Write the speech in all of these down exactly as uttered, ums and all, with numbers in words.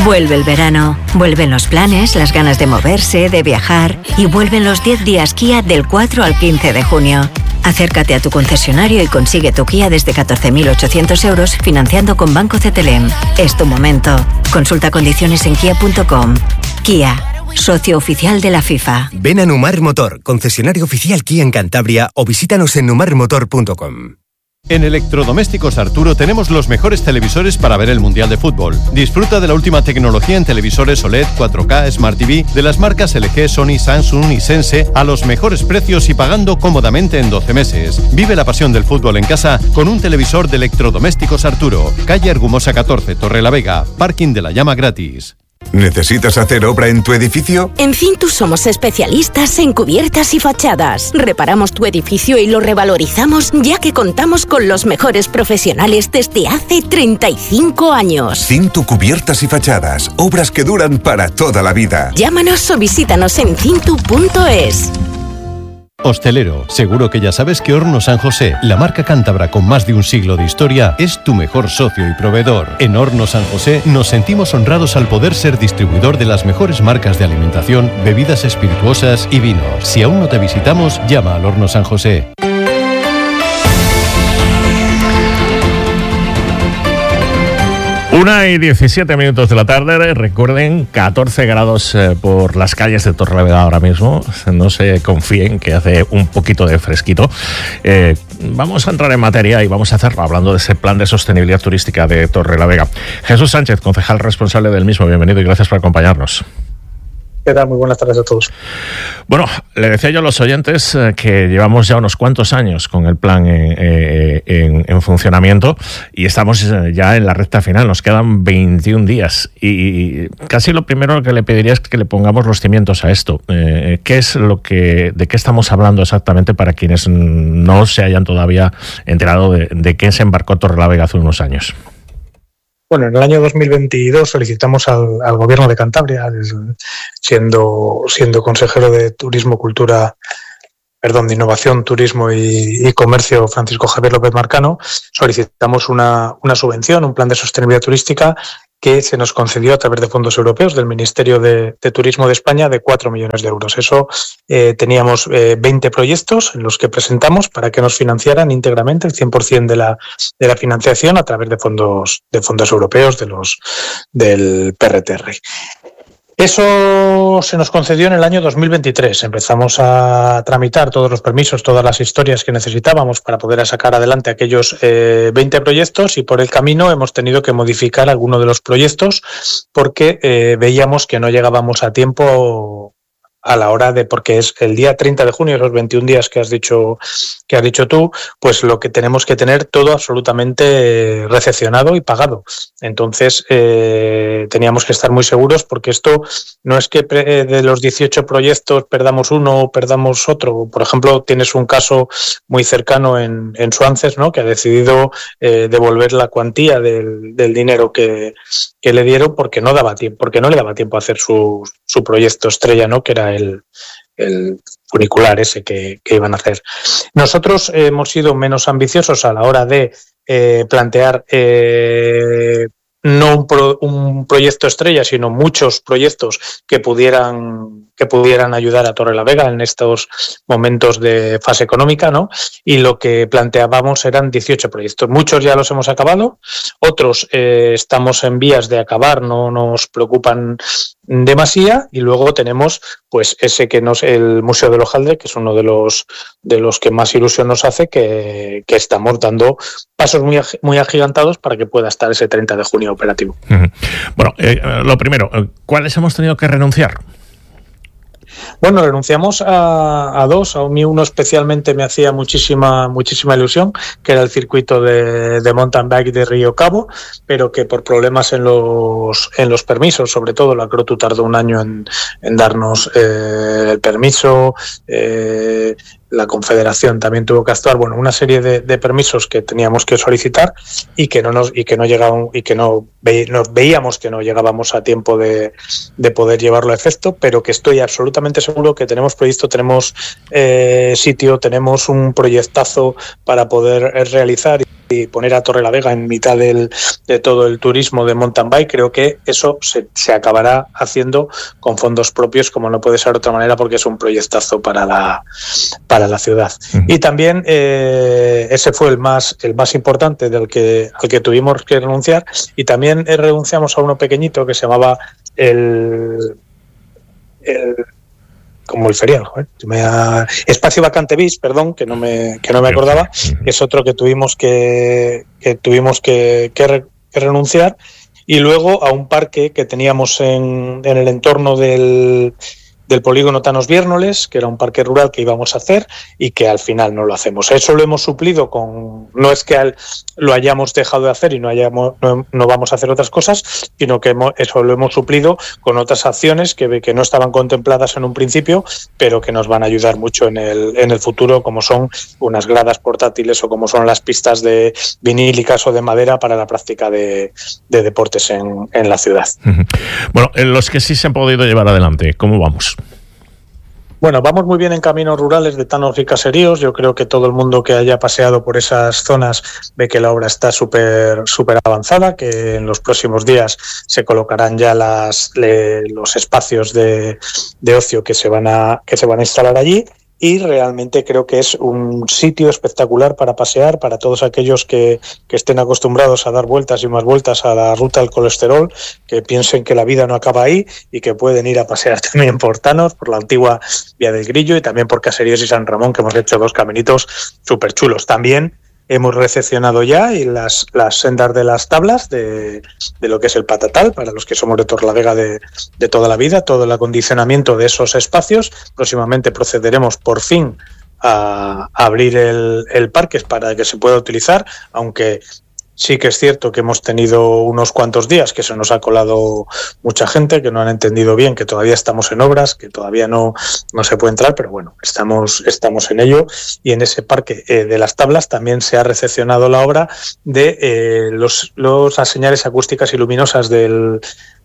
Vuelve el verano, vuelven los planes, las ganas de moverse, de viajar y vuelven los diez días Kia del cuatro al quince de junio. Acércate a tu concesionario y consigue tu Kia desde catorce mil ochocientos euros financiando con Banco C T L M. Es tu momento. Consulta condiciones en kia punto com. Kia, socio oficial de la FIFA. Ven a Numar Motor, concesionario oficial Kia en Cantabria, o visítanos en numar motor punto com. En Electrodomésticos Arturo tenemos los mejores televisores para ver el Mundial de Fútbol. Disfruta de la última tecnología en televisores O L E D, cuatro K, Smart T V de las marcas L G, Sony, Samsung y Sense a los mejores precios y pagando cómodamente en doce meses. Vive la pasión del fútbol en casa con un televisor de Electrodomésticos Arturo. Calle Argumosa catorce, Torrelavega. Parking de la Llama gratis. ¿Necesitas hacer obra en tu edificio? En Cintus somos especialistas en cubiertas y fachadas. Reparamos tu edificio y lo revalorizamos ya que contamos con los mejores profesionales desde hace treinta y cinco años. Cintu Cubiertas y Fachadas. Obras que duran para toda la vida. Llámanos o visítanos en cintu punto es. Hostelero, seguro que ya sabes que Hornos San José, la marca cántabra con más de un siglo de historia, es tu mejor socio y proveedor. En Hornos San José nos sentimos honrados al poder ser distribuidor de las mejores marcas de alimentación, bebidas espirituosas y vinos. Si aún no te visitamos, llama al Hornos San José. Una y diecisiete minutos de la tarde, recuerden, catorce grados eh, por las calles de Torrelavega ahora mismo, no se confíen que hace un poquito de fresquito. Eh, vamos a entrar en materia y vamos a hacerlo hablando de ese plan de sostenibilidad turística de Torrelavega. Jesús Sánchez, concejal responsable del mismo, bienvenido y gracias por acompañarnos. ¿Qué tal? Muy buenas tardes a todos. Bueno, le decía yo a los oyentes eh, que llevamos ya unos cuantos años con el plan en, eh, en, en funcionamiento y estamos eh, ya en la recta final, nos quedan veintiún días y, y casi lo primero que le pediría es que le pongamos los cimientos a esto. Eh, ¿qué es lo que, de qué estamos hablando exactamente para quienes no se hayan todavía enterado de, de qué se embarcó Torrelavega hace unos años? Bueno, en el año dos mil veintidós solicitamos al, al Gobierno de Cantabria, siendo, siendo consejero de Turismo, Cultura, perdón, de Innovación, Turismo y, y Comercio, Francisco Javier López Marcano, solicitamos una, una subvención, un plan de sostenibilidad turística que se nos concedió a través de fondos europeos del Ministerio de, de Turismo de España de cuatro millones de euros. Eso eh, teníamos eh, veinte proyectos en los que presentamos para que nos financiaran íntegramente el cien por ciento de la, de la financiación a través de fondos, de fondos europeos de los, del P R T R. Eso se nos concedió en el año dos mil veintitrés. Empezamos a tramitar todos los permisos, todas las historias que necesitábamos para poder sacar adelante aquellos eh, veinte proyectos y por el camino hemos tenido que modificar alguno de los proyectos porque eh, veíamos que no llegábamos a tiempo a la hora de, porque es el día treinta de junio, los veintiún días que has dicho que has dicho tú, pues lo que tenemos que tener todo absolutamente recepcionado y pagado. Entonces eh, teníamos que estar muy seguros porque esto no es que de los dieciocho proyectos perdamos uno o perdamos otro. Por ejemplo, tienes un caso muy cercano en, en Suances, ¿no?, que ha decidido eh, devolver la cuantía del, del dinero que, que le dieron porque no daba tiempo, porque no le daba tiempo a hacer su, su proyecto estrella, ¿no?, que era el, el funicular ese que, que iban a hacer. Nosotros eh, hemos sido menos ambiciosos a la hora de eh, plantear eh, no un, pro, un proyecto estrella, sino muchos proyectos que pudieran que pudieran ayudar a Torrelavega en estos momentos de fase económica, ¿no? Y lo que planteábamos eran dieciocho proyectos. Muchos ya los hemos acabado, otros eh, estamos en vías de acabar, no nos preocupan demasía, y luego tenemos pues ese que nos el Museo del Hojaldre, que es uno de los de los que más ilusión nos hace, que, que estamos dando pasos muy muy agigantados para que pueda estar ese treinta de junio operativo. Uh-huh. Bueno, eh, lo primero, ¿cuáles hemos tenido que renunciar? Bueno, renunciamos a, a dos. A mí uno especialmente me hacía muchísima muchísima ilusión, que era el circuito de, de mountain bike de Río Cabo, pero que por problemas en los en los permisos, sobre todo la Crotu tardó un año en, en darnos eh, el permiso, eh, la Confederación también tuvo que actuar, bueno, una serie de, de permisos que teníamos que solicitar y que no nos y que no llegaban y que no ve, nos veíamos que no llegábamos a tiempo de, de poder llevarlo a efecto, pero que estoy absolutamente seguro que tenemos proyecto, tenemos eh, sitio, tenemos un proyectazo para poder realizar. y poner a Torrelavega en mitad del, de todo el turismo de mountain bike, creo que eso se, se acabará haciendo con fondos propios, como no puede ser de otra manera, porque es un proyectazo para la, para la ciudad. Uh-huh. Y también eh, ese fue el más, el más importante del que, al que tuvimos que renunciar, y también eh, renunciamos a uno pequeñito que se llamaba el... el como el ferial, joder, me ha... Espacio Vacante Bis, perdón, que no me que no me acordaba, que es otro que tuvimos que que tuvimos que, que, re, que renunciar, y luego a un parque que teníamos en, en el entorno del del polígono Tanos Viérnoles, que era un parque rural que íbamos a hacer y que al final no lo hacemos. Eso lo hemos suplido con, no es que al, lo hayamos dejado de hacer y no hayamos no, no vamos a hacer otras cosas, sino que hemos, eso lo hemos suplido con otras acciones que, que no estaban contempladas en un principio, pero que nos van a ayudar mucho en el, en el futuro, como son unas gradas portátiles o como son las pistas de vinílicas o de madera para la práctica de, de deportes en, en la ciudad. Bueno, en los que sí se han podido llevar adelante, ¿cómo vamos? Bueno, vamos muy bien en caminos rurales de Tanos y Caseríos. Yo creo que todo el mundo que haya paseado por esas zonas ve que la obra está súper súper avanzada, que en los próximos días se colocarán ya las, le, los espacios de, de ocio que se van a que se van a instalar allí. Y realmente creo que es un sitio espectacular para pasear para todos aquellos que, que estén acostumbrados a dar vueltas y más vueltas a la ruta del colesterol, que piensen que la vida no acaba ahí y que pueden ir a pasear también por Tanos, por la antigua Vía del Grillo y también por Caseríos y San Ramón, que hemos hecho dos caminitos súper chulos. También hemos recepcionado ya y las, las sendas de las tablas de, de lo que es el Patatal, para los que somos de Torrelavega de, de toda la vida, todo el acondicionamiento de esos espacios. Próximamente procederemos por fin a, a abrir el, el parque para que se pueda utilizar, aunque sí que es cierto que hemos tenido unos cuantos días que se nos ha colado mucha gente, que no han entendido bien que todavía estamos en obras, que todavía no, no se puede entrar, pero bueno, estamos, estamos en ello. Y en ese parque eh, de las tablas también se ha recepcionado la obra de eh, los, los señales acústicas y luminosas del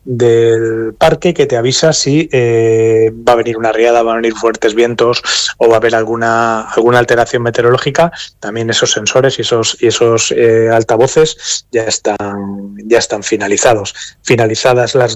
del parque, que te avisa si eh, va a venir una riada, van a venir fuertes vientos o va a haber alguna alguna alteración meteorológica. También esos sensores y esos y esos eh, altavoces ya están ya están finalizados. Finalizadas las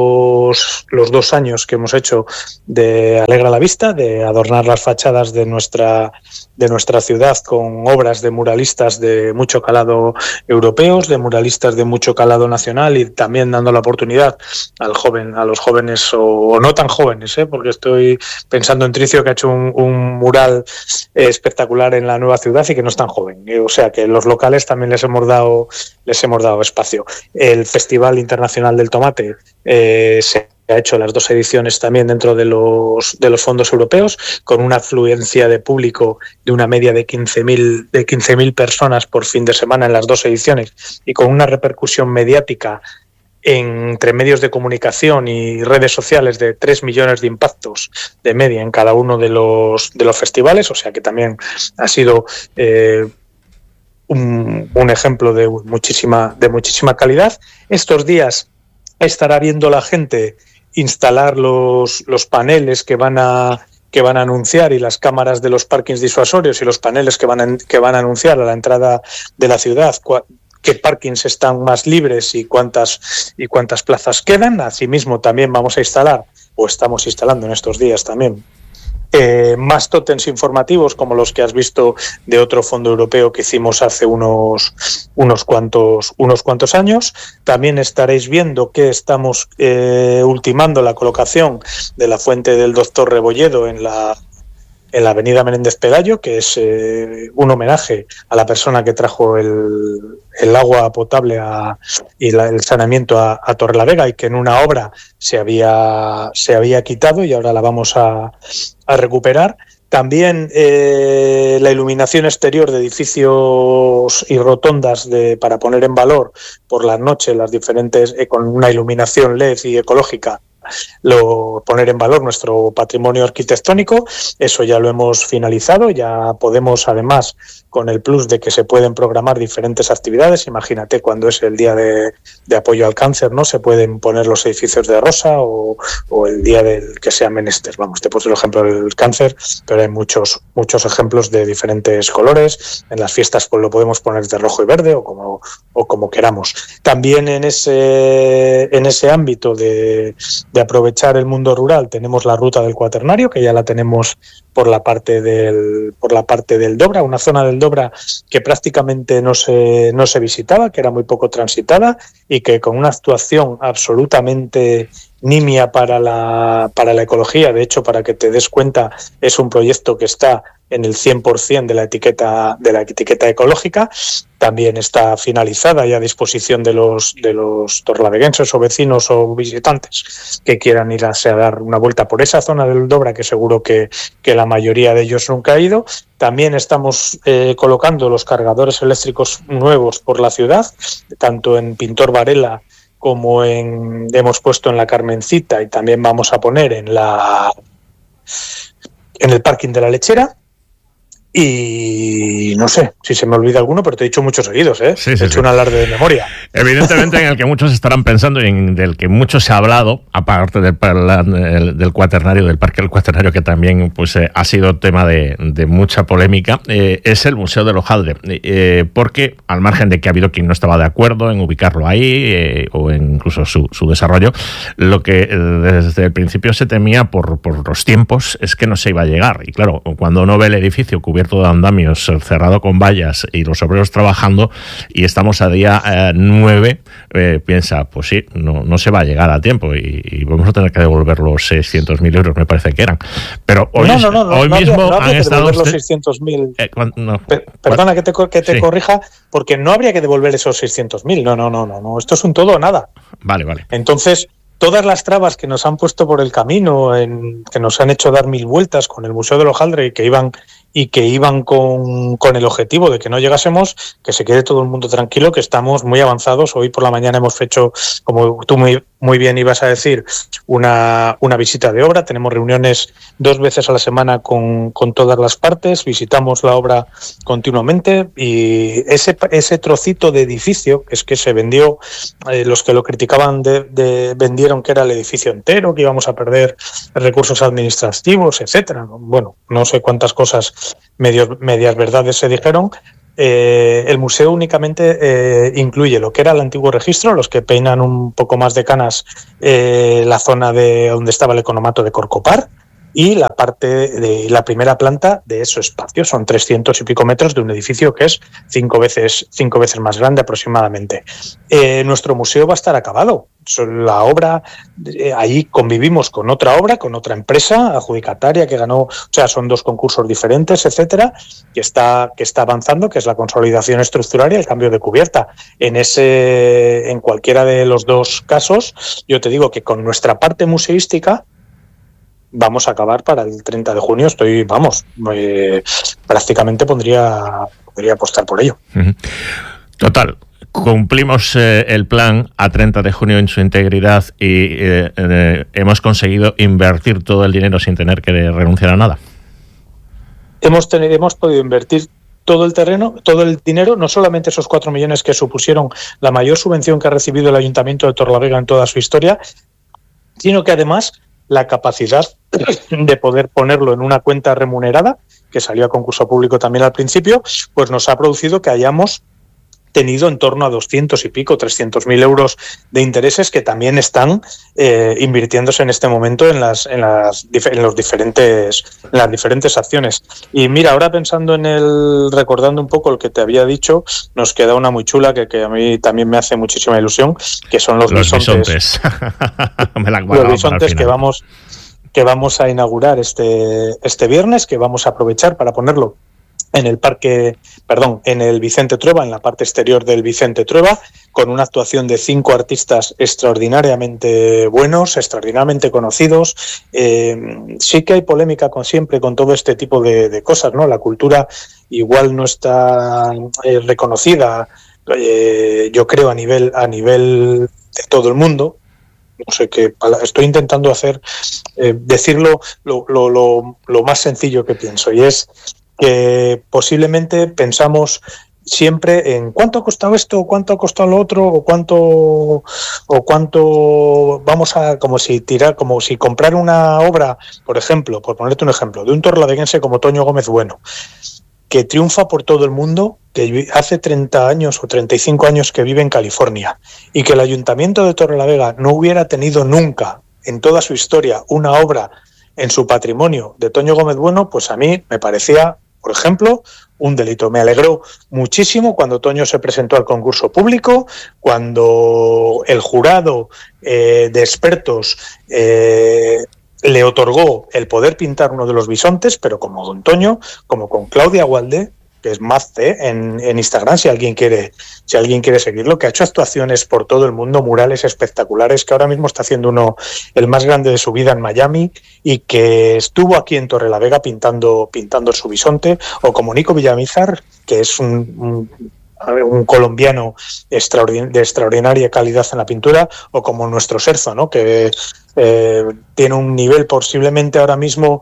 dos los dos años que hemos hecho de Alegra la Vista, de adornar las fachadas de nuestra de nuestra ciudad con obras de muralistas de mucho calado europeos, de muralistas de mucho calado nacional, y también dando la oportunidad al joven, a los jóvenes o, o no tan jóvenes, ¿eh? Porque estoy pensando en Tricio, que ha hecho un, un mural eh, espectacular en la nueva ciudad y que no es tan joven. O sea que los locales también les hemos dado, les hemos dado espacio. El Festival Internacional del Tomate eh, se ha hecho las dos ediciones también dentro de los de los fondos europeos, con una afluencia de público de una media de quince mil de quince mil personas por fin de semana en las dos ediciones, y con una repercusión mediática entre medios de comunicación y redes sociales de tres millones de impactos de media en cada uno de los de los festivales. O sea que también ha sido eh, un, un ejemplo de muchísima de muchísima calidad. Estos días estará viendo la gente instalar los, los paneles que van a que van a anunciar, y las cámaras de los parkings disuasorios y los paneles que van a, que van a anunciar a la entrada de la ciudad cua, qué parkings están más libres y cuántas y cuántas plazas quedan. Asimismo, también vamos a instalar, o estamos instalando en estos días también, eh, más tótems informativos como los que has visto de otro fondo europeo que hicimos hace unos unos cuantos unos cuantos años. También estaréis viendo que estamos eh, ultimando la colocación de la fuente del doctor Rebolledo en la en la avenida Menéndez Pelayo, que es eh, un homenaje a la persona que trajo el, el agua potable a, y la, el saneamiento a, a Torrelavega, y que en una obra se había se había quitado y ahora la vamos a, a recuperar. También eh, la iluminación exterior de edificios y rotondas de, para poner en valor por las noches las diferentes, eh, con una iluminación L E D y ecológica, lo, poner en valor nuestro patrimonio arquitectónico. Eso ya lo hemos finalizado, ya podemos además, con el plus de que se pueden programar diferentes actividades. Imagínate cuando es el día de, de apoyo al cáncer, ¿no? Se pueden poner los edificios de rosa o, o el día del que sea menester. Vamos, te puse el ejemplo del cáncer, pero hay muchos muchos ejemplos de diferentes colores. En las fiestas pues lo podemos poner de rojo y verde o como o como queramos. También en ese en ese ámbito de, de aprovechar el mundo rural tenemos la ruta del Cuaternario, que ya la tenemos por la parte del por la parte del Dobra, una zona del Dobra que prácticamente no se no se visitaba, que era muy poco transitada y que con una actuación absolutamente nimia para la para la ecología, de hecho, para que te des cuenta, es un proyecto que está en el cien por ciento de la etiqueta de la etiqueta ecológica. También está finalizada y a disposición de los de los torlaveguenses o vecinos o visitantes que quieran ir a, a dar una vuelta por esa zona del Dobra, que seguro que, que la mayoría de ellos nunca ha ido. También estamos eh, colocando los cargadores eléctricos nuevos por la ciudad, tanto en Pintor Varela como en, hemos puesto en la Carmencita, y también vamos a poner en la en el parking de la Lechera. Y no sé si se me olvida alguno, pero te he dicho muchos seguidos, ¿eh? Sí, sí, he hecho sí. un alarde de memoria. Evidentemente en el que muchos estarán pensando y en del que mucho se ha hablado, aparte del, del, del Cuaternario, del Parque del Cuaternario, que también pues eh, ha sido tema de, de mucha polémica, eh, es el Museo del Hojaldre. Eh, porque, al margen de que ha habido quien no estaba de acuerdo en ubicarlo ahí eh, o en incluso su, su desarrollo, lo que eh, desde el principio se temía por, por los tiempos es que no se iba a llegar. Y claro, cuando uno ve el edificio cubierto de andamios, cerrado con vallas y los obreros trabajando, y estamos a día eh, nueve, eh, piensa, pues sí, no, no se va a llegar a tiempo y, y vamos a tener que devolver los seiscientos mil euros, me parece que eran. Pero hoy, no, no, no, no, hoy no mismo habría, no han habría que estado devolver usted... los seiscientos mil. Eh, no, per, perdona que te, que te sí. corrija, porque no habría que devolver esos seiscientos mil. No, no, no, no, no. Esto es un todo o nada. Vale, vale. Entonces, todas las trabas que nos han puesto por el camino, en, que nos han hecho dar mil vueltas con el Museo del Hojaldre y que iban y que iban con, con el objetivo de que no llegásemos, que se quede todo el mundo tranquilo, que estamos muy avanzados. Hoy por la mañana hemos hecho, como tú muy, muy bien ibas a decir, una, una visita de obra. Tenemos reuniones dos veces a la semana con, con todas las partes, visitamos la obra continuamente, y ese, ese trocito de edificio, que es que se vendió, eh, los que lo criticaban de, de, vendieron que era el edificio entero, que íbamos a perder recursos administrativos, etcétera. Bueno, no sé cuántas cosas medios, medias verdades se dijeron. Eh, el museo únicamente eh, incluye lo que era el antiguo registro, los que peinan un poco más de canas, eh, la zona de donde estaba el economato de Corcopar, y la parte de la primera planta de ese espacio. Son trescientos y pico metros de un edificio que es cinco veces, cinco veces más grande aproximadamente. Eh, nuestro museo va a estar acabado. La obra, eh, allí convivimos con otra obra, con otra empresa adjudicataria que ganó, o sea, son dos concursos diferentes, etcétera, que está, que está avanzando, que es la consolidación estructural y el cambio de cubierta. En ese, en cualquiera de los dos casos, yo te digo que con nuestra parte museística vamos a acabar para el treinta de junio. Estoy, vamos, eh, prácticamente pondría, podría apostar por ello. Total, cumplimos eh, el plan a treinta de junio en su integridad y eh, eh, hemos conseguido invertir todo el dinero sin tener que renunciar a nada. Hemos, tener, hemos podido invertir todo el terreno, todo el dinero, no solamente esos cuatro millones que supusieron la mayor subvención que ha recibido el Ayuntamiento de Torlavega en toda su historia, sino que además la capacidad de poder ponerlo en una cuenta remunerada, que salió a concurso público también al principio, pues nos ha producido que hayamos tenido en torno a doscientos y pico, trescientos mil euros de intereses que también están eh, invirtiéndose en este momento en las, en las en los diferentes en las diferentes acciones. Y mira, ahora pensando en el, recordando un poco lo que te había dicho, nos queda una muy chula que, que a mí también me hace muchísima ilusión, que son los, los bisontes. bisontes. Me la los bisontes que vamos que vamos a inaugurar este este viernes, que vamos a aprovechar para ponerlo en el parque, perdón, en el Vicente Trueba, en la parte exterior del Vicente Trueba, con una actuación de cinco artistas extraordinariamente buenos, extraordinariamente conocidos. Eh, sí que hay polémica con siempre con todo este tipo de, de cosas, ¿no? La cultura igual no está eh, reconocida, eh, yo creo, a nivel, a nivel de todo el mundo. no sé qué, estoy intentando hacer, eh, decirlo lo, lo, lo, lo más sencillo que pienso, y es que posiblemente pensamos siempre en cuánto ha costado esto, o cuánto ha costado lo otro, o cuánto, o cuánto vamos a, como si tirar, como si comprar una obra, por ejemplo, por ponerte un ejemplo, de un torrelaveguense como Toño Gómez Bueno, que triunfa por todo el mundo, que hace treinta años o treinta y cinco años que vive en California, y que el Ayuntamiento de Torrelavega no hubiera tenido nunca en toda su historia una obra en su patrimonio de Toño Gómez Bueno, pues a mí me parecía, por ejemplo, un delito. Me alegró muchísimo cuando Toño se presentó al concurso público, cuando el jurado eh, de expertos eh, le otorgó el poder pintar uno de los bisontes, pero como don Toño, como con Claudia Walde, que es Mazte en, en Instagram, si alguien quiere si alguien quiere seguirlo, que ha hecho actuaciones por todo el mundo, murales espectaculares, que ahora mismo está haciendo uno, el más grande de su vida en Miami, y que estuvo aquí en Torrelavega pintando pintando su bisonte, o como Nico Villamizar, que es un, un un colombiano extraordin- de extraordinaria calidad en la pintura, o como nuestro Serzo, ¿no? Que eh, tiene un nivel, posiblemente ahora mismo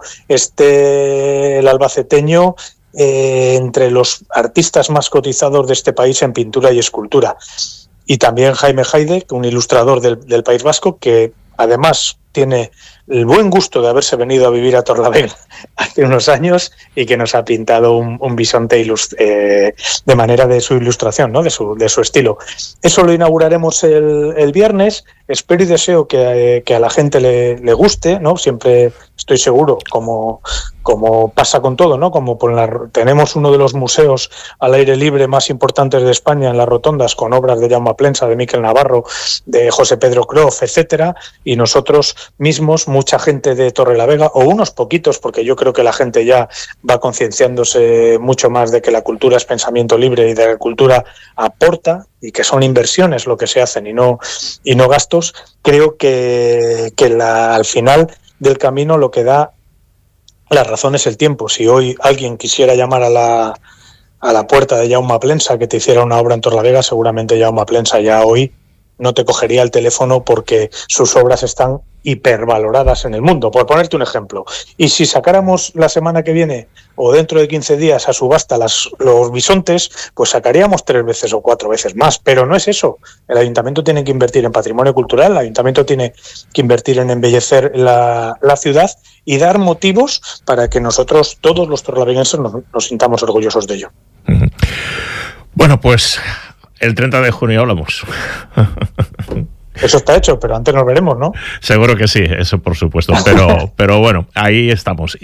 esté el albaceteño eh, entre los artistas más cotizados de este país en pintura y escultura. Y también Jaime Haide, un ilustrador del, del País Vasco, que además tiene el buen gusto de haberse venido a vivir a Torrelavega hace unos años y que nos ha pintado un, un bisonte ilust- eh, de manera de su ilustración, ¿no? de su de su estilo. Eso lo inauguraremos el, el viernes. Espero y deseo que, eh, que a la gente le, le guste, ¿no? Siempre estoy seguro, como, como pasa con todo, ¿no? Como por la, tenemos uno de los museos al aire libre más importantes de España en las rotondas, con obras de Jaume Plensa, de Miquel Navarro, de José Pedro Croft, etcétera, y nosotros mismos, mucha gente de Torrelavega, o unos poquitos, porque yo creo que la gente ya va concienciándose mucho más de que la cultura es pensamiento libre y de la cultura aporta, y que son inversiones lo que se hacen y no y no gastos. Creo que, que la, al final del camino lo que da la razón es el tiempo. Si hoy alguien quisiera llamar a la a la puerta de Jaume Plensa que te hiciera una obra en Torrelavega, seguramente Jaume Plensa ya hoy no te cogería el teléfono, porque sus obras están hipervaloradas en el mundo, por ponerte un ejemplo. Y si sacáramos la semana que viene o dentro de quince días a subasta las, los bisontes, pues sacaríamos tres veces o cuatro veces más. Pero no es eso. El ayuntamiento tiene que invertir en patrimonio cultural, el ayuntamiento tiene que invertir en embellecer la, la ciudad y dar motivos para que nosotros, todos los torrelaveguenses, nos, nos sintamos orgullosos de ello. Bueno, pues el treinta de junio hablamos. Eso está hecho, pero antes nos veremos, ¿no? Seguro que sí, eso por supuesto. Pero, pero bueno, ahí estamos.